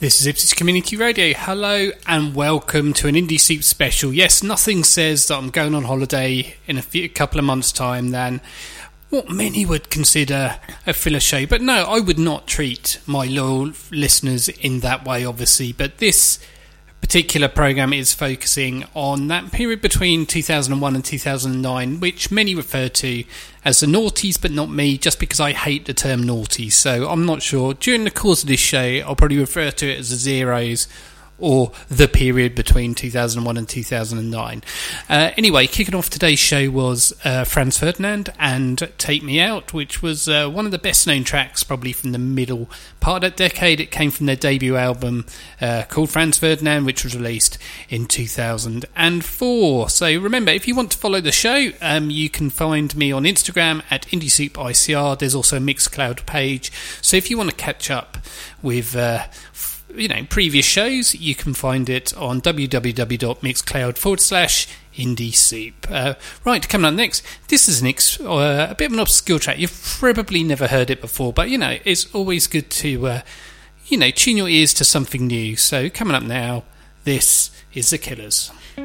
This is Ipswich Community Radio. Hello and welcome to an Indie Soup special. Yes, nothing says that I'm going on holiday in a couple of months' time than what many would consider a filler show. But no, I would not treat my loyal listeners in that way, obviously. But this particular programme is focusing on that period between 2001 and 2009, which many refer to as the noughties, but not me, just because I hate the term naughty. So I'm not sure. During the course of this show, I'll probably refer to it as the zeros or the period between 2001 and 2009. Anyway, kicking off today's show was Franz Ferdinand and Take Me Out, which was one of the best known tracks probably from the middle part of that decade. It came from their debut album called Franz Ferdinand, which was released in 2004. So remember, if you want to follow the show, you can find me on Instagram at IndieSoupICR. There's also a Mixcloud page. So if you want to catch up with previous shows, you can find it on www.mixcloud/Indie Soup. Right, coming up next, this is a bit of an obscure track. You've probably never heard it before, but it's always good to tune your ears to something new. So coming up now, this is The Killers.